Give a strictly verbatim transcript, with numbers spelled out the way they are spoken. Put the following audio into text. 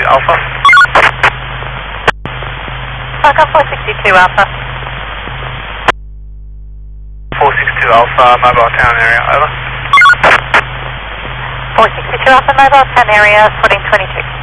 Alpha. Falcon four sixty-two Alpha. four six two Alpha, mobile town area, over. four sixty-two Alpha, mobile town area, fourteen twenty-two.